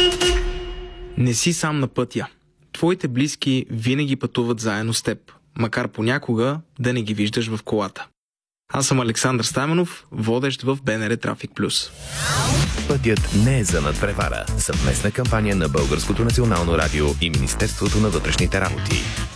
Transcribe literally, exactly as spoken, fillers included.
Не си сам на пътя. Твоите близки винаги пътуват заедно с теб, макар понякога да не ги виждаш в колата. Аз съм Александър Стаменов, водещ в БНР Трафик Плюс. Пътят не е за надпревара. Съвместна кампания на Българското национално радио и Министерството на вътрешните работи.